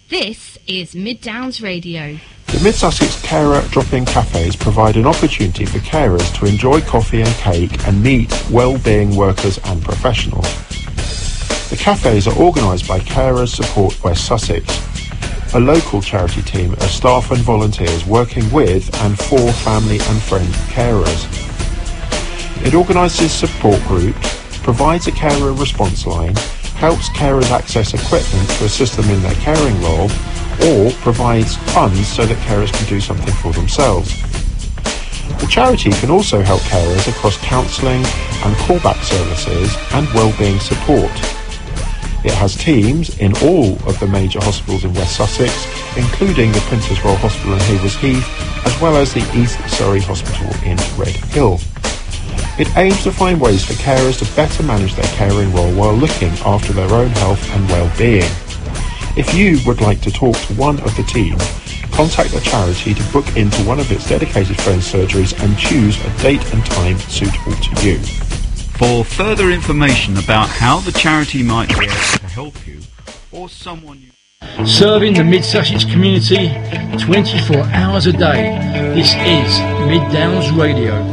This is Mid Downs Radio. The Mid Sussex Carer Drop-In Cafes provide an opportunity for carers to enjoy coffee and cake and meet well-being workers and professionals. The cafes are organised by Carers Support West Sussex, a local charity team of staff and volunteers working with and for family and friend carers. It organises support groups, provides a carer response line, helps carers access equipment to assist them in their caring role, or provides funds so that carers can do something for themselves. The charity can also help carers across counselling and callback services and wellbeing support. It has teams in all of the major hospitals in West Sussex, including the Princess Royal Hospital in Haywards Heath, as well as the East Surrey Hospital in Red Hill. It aims to find ways for carers to better manage their caring role while looking after their own health and well-being. If you would like to talk to one of the team, contact the charity to book into one of its dedicated friend surgeries and choose a date and time suitable to you. For further information about how the charity might be able to help you or someone you... Serving the Mid Sussex community 24 hours a day. This is Mid Downs Radio.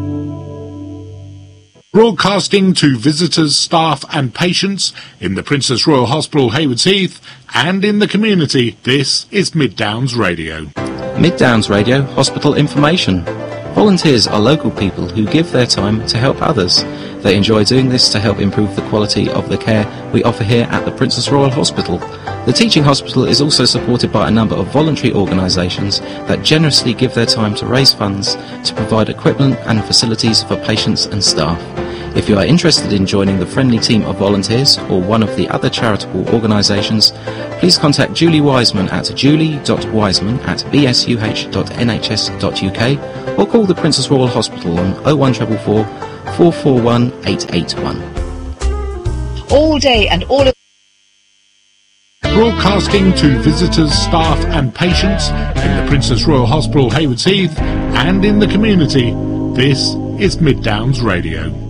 Broadcasting to visitors, staff and patients in the Princess Royal Hospital, Haywards Heath, and in the community, this is Mid Downs Radio. Mid Downs Radio Hospital Information. Volunteers are local people who give their time to help others. They enjoy doing this to help improve the quality of the care we offer here at the Princess Royal Hospital. The teaching hospital is also supported by a number of voluntary organisations that generously give their time to raise funds to provide equipment and facilities for patients and staff. If you are interested in joining the friendly team of volunteers or one of the other charitable organisations, please contact Julie Wiseman at julie.wiseman@bsuh.nhs.uk or call the Princess Royal Hospital on 01444 441 881. All day and all of Broadcasting to visitors, staff and patients in the Princess Royal Hospital, Haywards Heath, and in the community, this is Mid Downs Radio.